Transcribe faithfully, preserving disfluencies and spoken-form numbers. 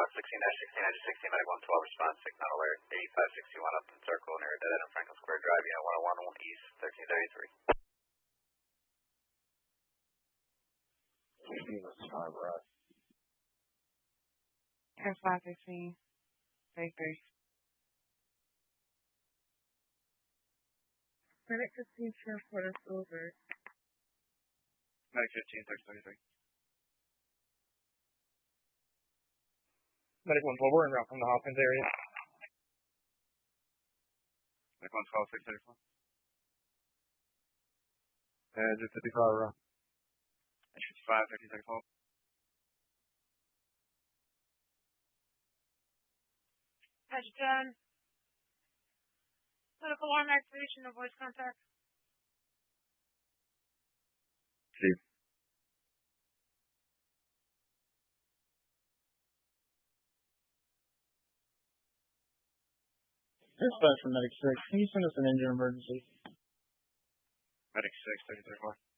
sixteen dash sixteen, I just sixteen, medic one twelve response, signal alert, eighty-five sixty-one up in circle near dead end of Franklin Square Drive, unit one oh one east, thirteen thirty-three. Jesus, five, right. ten five fifteen, thirty-three. Medic fifteen, transport us over. Medic fifteen, six thirty-three. Medic one twelve, we're en route from the Hopkins area. Medic one twelve, six thirty-four. Edge of fifty-five, route. Edge fifty-five, fifteen thirty-four. Edge ten. Medical alarm activation, no voice contact. Steve. Dispatch from Medic six. Can you send us an engine emergency? Medic six, thirty thirty-four.